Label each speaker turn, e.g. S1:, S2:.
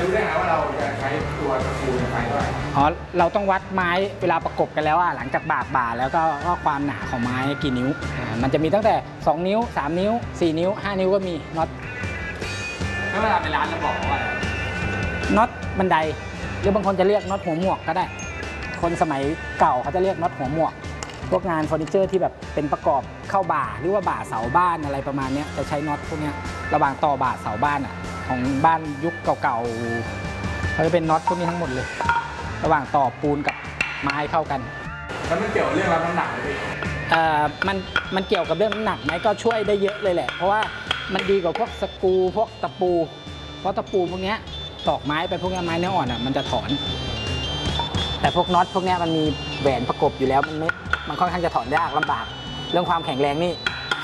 S1: รู้ได้ไงว่าเราจะใช้ตัวตะปูในไฟเท่าไหร่
S2: อ๋อเราต้องวัดไม้เวลาประกบกันแล้วหลังจากบ่าแล้วก็ความหนาของไม้กี่นิ้วมันจะมีตั้งแต่2นิ้ว3นิ้ว4นิ้ว5นิ้วก็มีน็อต
S1: แล้วเวลาไปร้านเราบอกว่าอะไร
S2: น็อตบันไดหรือบางคนจะเรียกน็อตหัวหมวกก็ได้คนสมัยเก่าเขาจะเรียกน็อตหัวหมวกพวกงานเฟอร์นิเจอร์ที่แบบเป็นประกอบเข้าบ่าหรือว่าบ่าเสาบ้านอะไรประมาณนี้จะใช้น็อตพวกนี้ระหว่างต่อบ่าเสาบ้านของบ้านยุคเก่าๆเขาจะเป็นน็อตพวกนี้ทั้งหมดเลยระหว่างต่อปูนกับไม้เข้ากัน
S1: แล้วมันเกี่ยวเรื่องรับน้ำหนักไหม
S2: มันเกี่ยวกับเรื่องน้ำหนักไหมก็ช่วยได้เยอะเลยแหละเพราะว่ามันดีกว่าพวกสกรูพวกตะปูเพราะตะปูพวกนี้ตอกไม้ไปพวกนี้ไม้เนื้ออ่อนมันจะถอนแต่พวกน็อตพวกนี้มันมีแหวนประกบอยู่แล้วมันค่อนข้างจะถอนยากลำบากเรื่องความแข็งแรงนี่